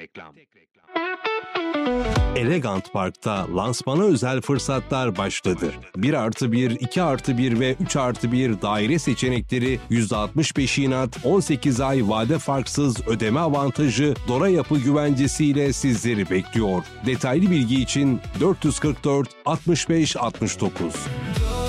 Elegant Park'ta lansmana özel fırsatlar başladı. 1+1, 2+1 ve 3+1 daire seçenekleri %60 peşinat, 18 ay vade farksız ödeme avantajı, Dora Yapı güvencesiyle sizleri bekliyor. Detaylı bilgi için 444 65 69.